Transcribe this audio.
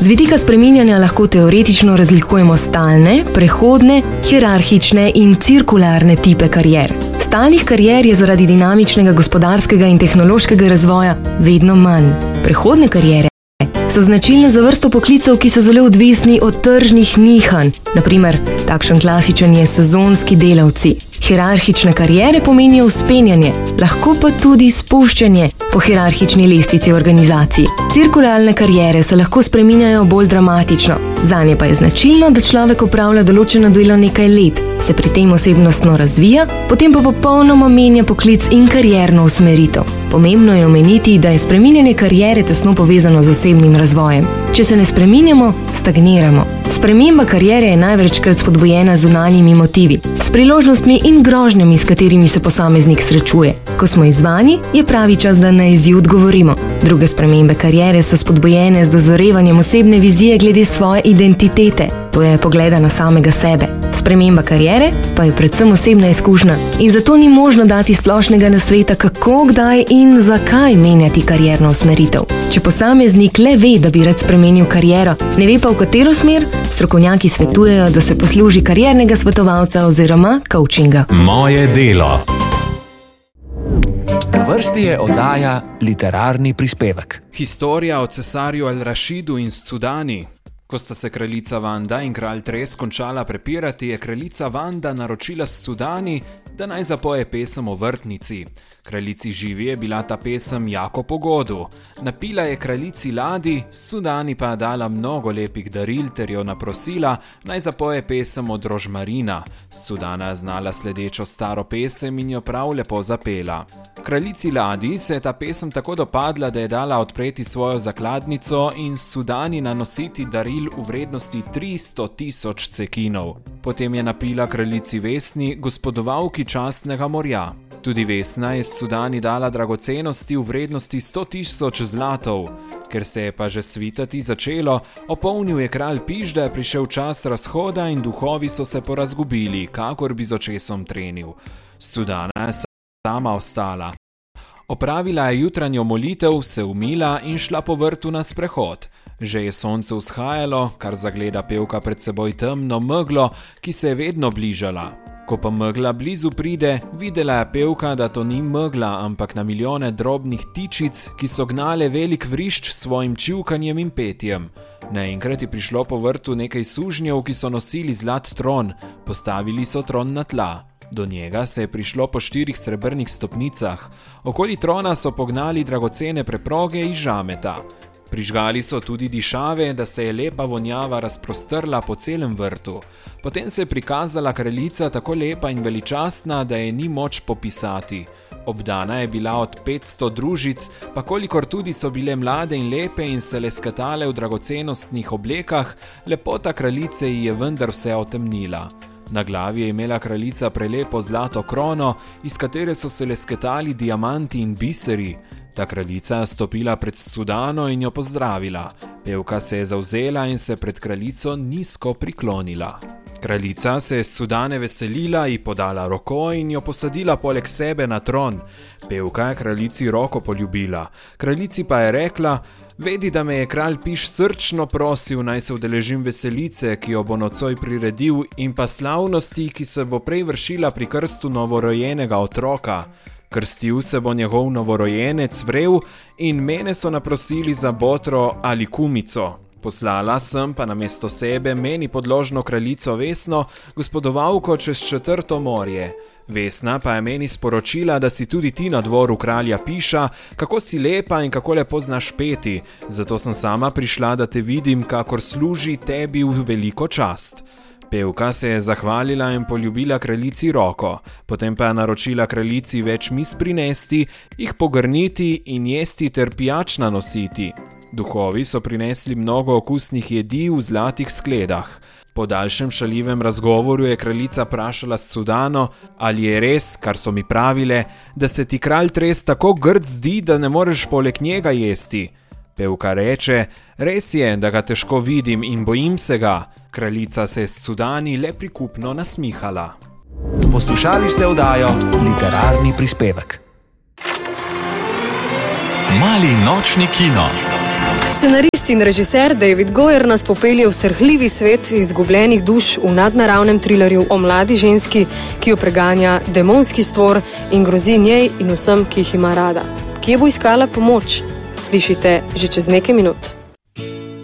vidika spreminjanja lahko teoretično razlikujemo stalne, prehodne, hierarhične in cirkularne tipe karier. Stalnih karier je zaradi dinamičnega gospodarskega in tehnološkega razvoja vedno manj. Prehodne kariere so značilne za vrsto poklicev, ki so zelo odvisni od tržnih nihanj. Na primer, takšen klasičen je sezonski delavci. Hierarhične kariere pomenijo vzpenjanje, lahko pa tudi spuščanje po hierarhični lestvici organizacij. Cirkularne kariere se lahko spreminjajo bolj dramatično. Zanje pa je značilno, da človek opravlja določeno delo nekaj let, se pri tem osebnostno razvija, potem pa popolnoma menja poklic in karierno usmeritev. Pomembno je omeniti, da je spreminjanje kariere tesno povezano z osebnim razvojem. Če se ne spreminjamo, stagniramo. Sprememba kariere je največkrat spodbujena z zunanjimi motivi, s priložnostmi in grožnjami, s katerimi se posameznik srečuje. Ko smo izzvani, je pravi čas, da na izziv odgovorimo. Druge spremembe kariere so spodbujene z dozorevanjem osebne vizije glede svoje identitete, to je pogleda na samega sebe. Sprememba kariere pa je predvsem osebna izkušnja in zato ni možno dati splošnega nasveta, kako, kdaj in zakaj menjati karierno usmeritev. Če posameznik le ve, da bi rad spremenil kariero, ne ve pa v katero smer, strokovnjaki svetujejo, da se posluži kariernega svetovalca oziroma coachinga. Moje delo. Na vrsti je oddaja Literarni prispevek. Historija o cesarju Al-Rašidu in Scudani. Ko sta se kraljica Vanda in kralj Tres končala prepirati, je kraljica Vanda naročila Scudani, da naj zapoje pesem o vrtnici. Kraljici Živi je bila ta pesem jako po godu. Napila je kraljici Ladi, Scudani pa je dala mnogo lepih daril ter jo naprosila, naj zapoje pesem od Rožmarina. Scudana je znala sledečo staro pesem in jo prav lepo zapela. Kraljici Ladi se je ta pesem tako dopadla, da je dala odpreti svojo zakladnico in Scudani nanositi daril v vrednosti 300.000 cekinov. Potem je napila kraljici Vesni, gospodovalki častnega morja. Tudi Vesna je Scudani dala dragocenosti v vrednosti 100.000 zlatov. Ker se je pa že svitati začelo, opolnil je kralj Piš, da je prišel čas razhoda in duhovi so se porazgubili, kakor bi z očesom trenil. Scudana je sama ostala. Opravila je jutranjo molitev, se umila in šla po vrtu na sprehod. Že je sonce vzhajalo, kar zagleda pevka pred seboj temno meglo, ki se je vedno bližala. Ko pa megla blizu pride, videla je pevka, da to ni megla, ampak na milijone drobnih tičic, ki so gnale velik vrišč s svojim čivkanjem in petjem. Naenkrat je prišlo po vrtu nekaj sužnjev, ki so nosili zlat tron. Postavili so tron na tla. Do njega se je prišlo po 4 srebrnih stopnicah. Okoli trona so pognali dragocene preproge iz žameta. Prižgali so tudi dišave, da se je lepa vonjava razprostrla po celem vrtu. Potem se je prikazala kraljica tako lepa in veličastna, da je ni moč popisati. Obdana je bila od 500 družic, pa kolikor tudi so bile mlade in lepe in se leskatale v dragocenostnih oblekah, lepota kraljice ji je vendar vse otemnila. Na glavi je imela kraljica prelepo zlato krono, iz katere so se lesketali diamanti in biseri. Ta kraljica je stopila pred Scudano in jo pozdravila. Pevka se je zavzela in se pred kraljico nizko priklonila. Kraljica se je Scudane veselila, ji podala roko in jo posadila poleg sebe na tron. Pevka je kraljici roko poljubila. Kraljici pa je rekla: "Vedi, da me je kralj Piš srčno prosil, naj se udeležim veselice, ki jo bo nocoj priredil, in pa slavnosti, ki se bo prej vršila pri krstu novorojenega otroka. Krstil se bo njegov novorojenec Vrev in mene so naprosili za botro ali kumico. Poslala sem pa namesto sebe meni podložno kraljico Vesno, gospodovalko čez 4. morje. Vesna pa je meni sporočila, da si tudi ti na dvoru kralja Piša, kako si lepa in kako lepo znaš peti, zato sem sama prišla, da te vidim, kakor služi tebi v veliko čast." Pevka se je zahvalila in poljubila kraljici roko, potem pa je naročila kraljici več miz prinesti, jih pogrniti in jesti ter pijač nanositi. Duhovi so prinesli mnogo okusnih jedi v zlatih skledah. Po daljšem šaljivem razgovoru je kraljica vprašala Scudano, ali je res, kar so mi pravile, da se ti kralj Tres tako grd zdi, da ne moreš poleg njega jesti. Pevka reče: "Res je, da ga težko vidim in bojim se ga." Kraljica se je Scudani le prikupno nasmihala. Poslušali ste oddajo Literarni prispevek. Mali nočni kino. Scenarist in režiser David Goyer nas popelje v srhljivi svet izgubljenih duš v nadnaravnem trilerju o mladi ženski, ki jo preganja demonski stvor in grozi njej in vsem, ki jih ima rada. Kje bo iskala pomoč? Slišite že čez nekaj minut.